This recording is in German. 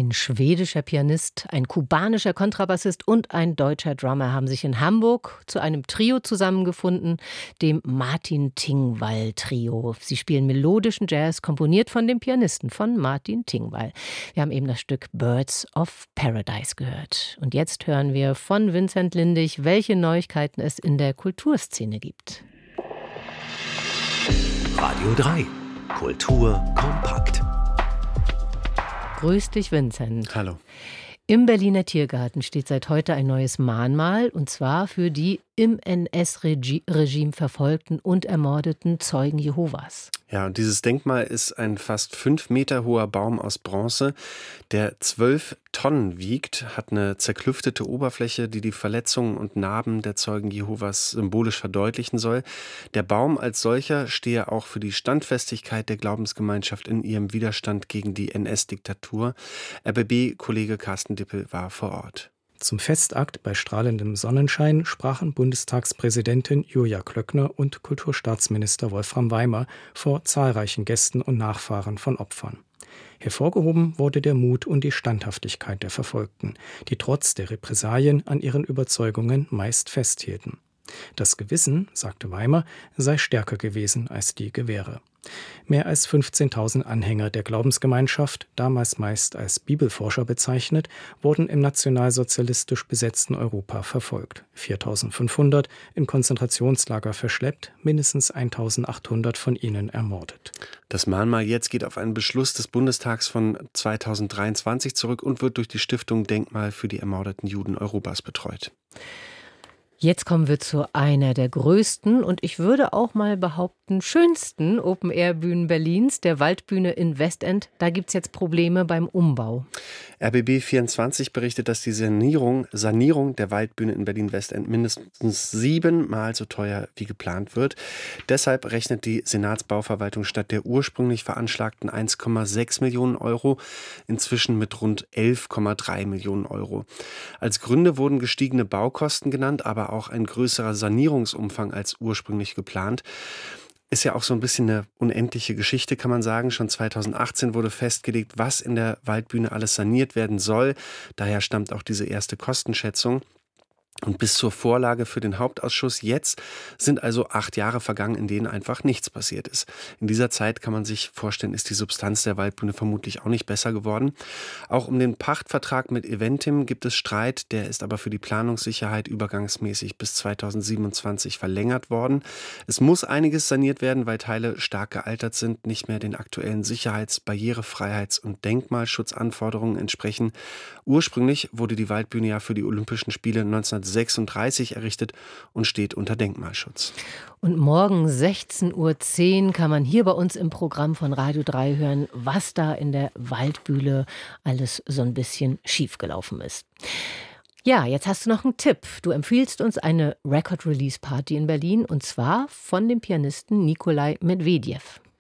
Ein schwedischer Pianist, ein kubanischer Kontrabassist und ein deutscher Drummer haben sich in Hamburg zu einem Trio zusammengefunden, dem Martin Tingwall Trio. Sie spielen melodischen Jazz, komponiert von dem Pianisten von Martin Tingwall. Wir haben eben das Stück Birds of Paradise gehört. Und jetzt hören wir von Vincent Lindig, welche Neuigkeiten es in der Kulturszene gibt. Radio 3. Kultur kompakt. Grüß dich, Vincent. Hallo. Im Berliner Tiergarten steht seit heute ein neues Mahnmal, und zwar für die im NS-Regime verfolgten und ermordeten Zeugen Jehovas. Ja, und dieses Denkmal ist ein fast 5 Meter hoher Baum aus Bronze, der 12 Tonnen wiegt, hat eine zerklüftete Oberfläche, die die Verletzungen und Narben der Zeugen Jehovas symbolisch verdeutlichen soll. Der Baum als solcher stehe auch für die Standfestigkeit der Glaubensgemeinschaft in ihrem Widerstand gegen die NS-Diktatur. RBB-Kollege Carsten Dippel war vor Ort. Zum Festakt bei strahlendem Sonnenschein sprachen Bundestagspräsidentin Julia Klöckner und Kulturstaatsminister Wolfram Weimer vor zahlreichen Gästen und Nachfahren von Opfern. Hervorgehoben wurde der Mut und die Standhaftigkeit der Verfolgten, die trotz der Repressalien an ihren Überzeugungen meist festhielten. Das Gewissen, sagte Weimer, sei stärker gewesen als die Gewehre. Mehr als 15.000 Anhänger der Glaubensgemeinschaft, damals meist als Bibelforscher bezeichnet, wurden im nationalsozialistisch besetzten Europa verfolgt. 4.500 in Konzentrationslager verschleppt, mindestens 1.800 von ihnen ermordet. Das Mahnmal jetzt geht auf einen Beschluss des Bundestags von 2023 zurück und wird durch die Stiftung Denkmal für die ermordeten Juden Europas betreut. Jetzt kommen wir zu einer der größten und ich würde auch mal behaupten schönsten Open-Air-Bühnen Berlins, der Waldbühne in Westend. Da gibt es jetzt Probleme beim Umbau. RBB24 berichtet, dass die Sanierung der Waldbühne in Berlin-Westend mindestens 7-mal so teuer wie geplant wird. Deshalb rechnet die Senatsbauverwaltung statt der ursprünglich veranschlagten 1,6 Millionen Euro inzwischen mit rund 11,3 Millionen Euro. Als Gründe wurden gestiegene Baukosten genannt, aber auch ein größerer Sanierungsumfang als ursprünglich geplant. Ist ja auch so ein bisschen eine unendliche Geschichte, kann man sagen. Schon 2018 wurde festgelegt, was in der Waldbühne alles saniert werden soll. Daher stammt auch diese erste Kostenschätzung. Und bis zur Vorlage für den Hauptausschuss jetzt sind also 8 Jahre vergangen, in denen einfach nichts passiert ist. In dieser Zeit kann man sich vorstellen, ist die Substanz der Waldbühne vermutlich auch nicht besser geworden. Auch um den Pachtvertrag mit Eventim gibt es Streit. Der ist aber für die Planungssicherheit übergangsmäßig bis 2027 verlängert worden. Es muss einiges saniert werden, weil Teile stark gealtert sind, nicht mehr den aktuellen Sicherheits-, Barrierefreiheits- und Denkmalschutzanforderungen entsprechen. Ursprünglich wurde die Waldbühne ja für die Olympischen Spiele 1936 errichtet und steht unter Denkmalschutz. Und morgen 16:10 Uhr kann man hier bei uns im Programm von Radio 3 hören, was da in der Waldbühne alles so ein bisschen schiefgelaufen ist. Ja, jetzt hast du noch einen Tipp. Du empfiehlst uns eine Record-Release-Party in Berlin, und zwar von dem Pianisten Nikolai Medvedev.